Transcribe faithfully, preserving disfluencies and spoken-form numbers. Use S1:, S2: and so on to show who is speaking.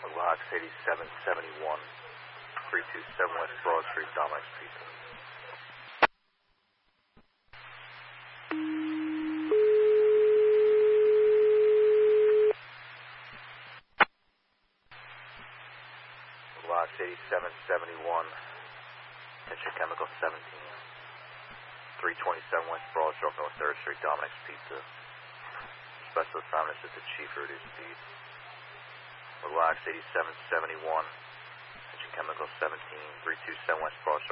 S1: Relax eighty-seven seventy-one, three two seven West Broad Street, Dominic's Pizza. Relax eighty-seven seventy-one, Attention Chemical seventeen, three twenty-seven West Broad Street, North third Street, Dominic's Pizza. Special assignment is the Chief for reduced speed. Relax eighty-seven seventy-one, Attention Chemical seventeen, three two seven West Broad Street.